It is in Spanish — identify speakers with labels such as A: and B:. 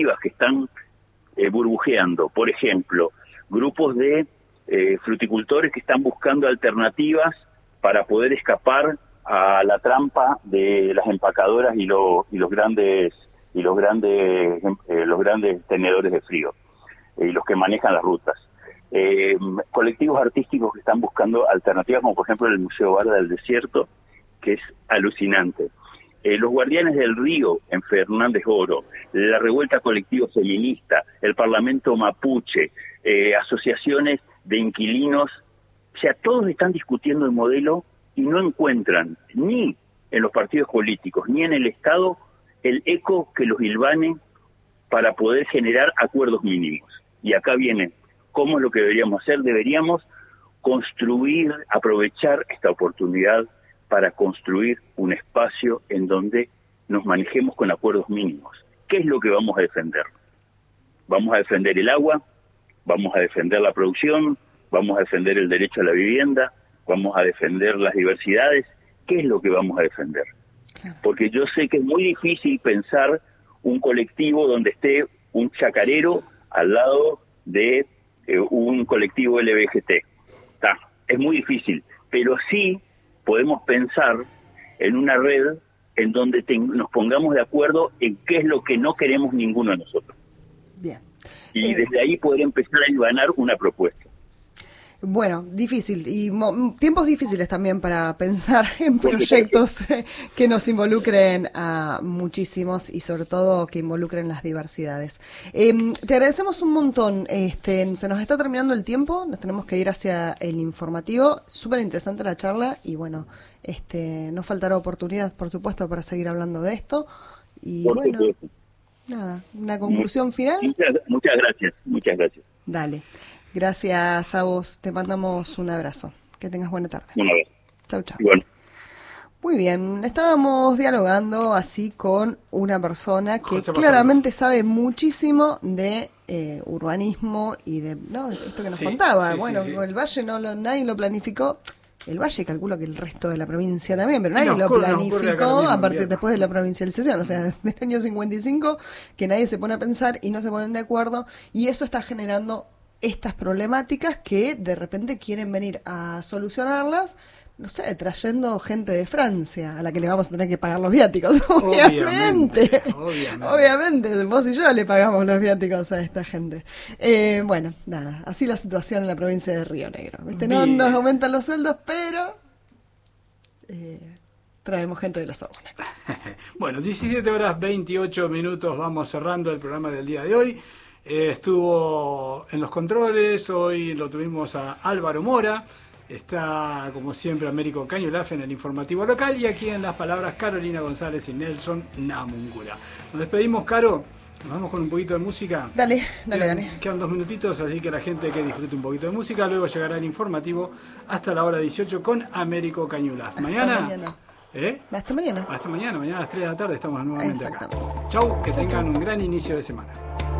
A: que están burbujeando. Por ejemplo, grupos de fruticultores que están buscando alternativas para poder escapar a la trampa de las empacadoras y los grandes tenedores de frío y los que manejan las rutas. Colectivos artísticos que están buscando alternativas, como por ejemplo el Museo Barda del Desierto, que es alucinante. Los Guardianes del Río en Fernández Oro, la Revuelta Colectiva Feminista, el Parlamento Mapuche, asociaciones de inquilinos, o sea, todos están discutiendo el modelo y no encuentran ni en los partidos políticos ni en el Estado el eco que los hilvane para poder generar acuerdos mínimos. Y acá viene cómo es lo que deberíamos hacer. Deberíamos construir, aprovechar esta oportunidad para construir un espacio en donde nos manejemos con acuerdos mínimos. ¿Qué es lo que vamos a defender? Vamos a defender el agua, vamos a defender la producción, vamos a defender el derecho a la vivienda, vamos a defender las diversidades. ¿Qué es lo que vamos a defender? Porque yo sé que es muy difícil pensar un colectivo donde esté un chacarero al lado de un colectivo LGBT. Es muy difícil, pero sí podemos pensar en una red en donde nos pongamos de acuerdo en qué es lo que no queremos ninguno de nosotros.
B: Bien.
A: Y desde ahí poder empezar a hilvanar una propuesta.
B: Bueno, difícil y tiempos difíciles también para pensar en proyectos que nos involucren a muchísimos y sobre todo que involucren las diversidades. Te agradecemos un montón. Se nos está terminando el tiempo, nos tenemos que ir hacia el informativo. Súper interesante la charla y bueno, no faltará oportunidad, por supuesto, para seguir hablando de esto. Y
A: por
B: bueno,
A: supuesto.
B: Nada, una conclusión final.
A: Muchas gracias.
B: Dale. Gracias a vos, te mandamos un abrazo. Que tengas buena tarde.
A: Un abrazo.
B: Chau, chau.
A: Igual.
B: Muy bien, estábamos dialogando así con una persona que claramente sabe muchísimo de urbanismo y de esto que nos contaba. El Valle nadie lo planificó. El Valle calculo que el resto de la provincia también, pero nadie lo planificó aparte después de la provincialización, o sea, desde el año 55 que nadie se pone a pensar y no se ponen de acuerdo y eso está generando estas problemáticas que de repente quieren venir a solucionarlas, no sé, trayendo gente de Francia a la que le vamos a tener que pagar los viáticos, obviamente. Vos y yo le pagamos los viáticos a esta gente. Bueno, nada, así la situación en la provincia de Río Negro. ¿Viste? No nos aumentan los sueldos, pero traemos gente de la zona.
C: Bueno, 17:28, vamos cerrando el programa del día de hoy. Estuvo en los controles, hoy lo tuvimos a Álvaro Mora, está como siempre Américo Cañulaf en el informativo local y aquí en las palabras Carolina González y Nelson Namungura. Nos despedimos, Caro, nos vamos con un poquito de música.
B: Dale.
C: Quedan 2 minutitos, así que la gente que disfrute un poquito de música, luego llegará el informativo hasta la hora 18 con Américo Cañulaf. Mañana.
B: Hasta mañana.
C: Mañana a las 3 de la tarde estamos nuevamente acá. Chau, que tengan un gran inicio de semana.